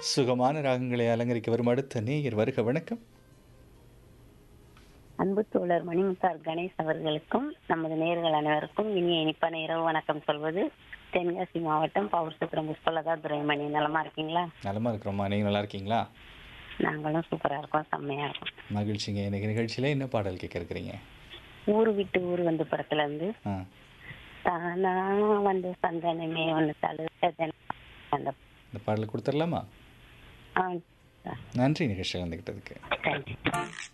சுகமான ராகங்களை அலங்கரிக்க வரும் அடுத்த நேயர் வருக. வணக்கம். அன்பு தோழர் மணிமுத்தார் கணேஷ் அவர்களுக்கும் நமது நேயர்கள் அனைவருக்கும் இனிய இனிப்பான இரவு வணக்கம் சொல்வது தென்காசி மாவட்டம் பவுர்சுத்திரம் புஷ்பலதா துரைமணி. நலமா இருக்கீங்களா? நலமா இருக்கிறோம்மா. நீங்கள் நல்லா இருக்கீங்களா? நாங்களும் சூப்பரா இருக்கோம், செம்மையா இருக்கோம். மகிழ்ச்சிங்க. இன்னைக்கு நிகழ்ச்சியில் என்ன பாடல் கேட்க இருக்கிறீங்க? ஊரு விட்டு ஊர் வந்து படத்துல இருந்து ஆ தானா வந்து சந்தனமே ஒன்று தழுத அந்த இந்த பாடல் கொடுத்துடலாமா? ஆ நன்றி நிகழ்ச்சியில் வந்துக்கிட்டதுக்கு. தேங்க்யூ.